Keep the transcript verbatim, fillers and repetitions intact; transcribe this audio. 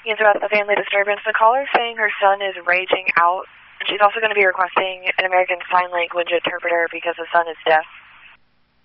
It's about the family disturbance. The caller is saying her son is raging out. She's also going to be requesting an American Sign Language interpreter because the son is deaf.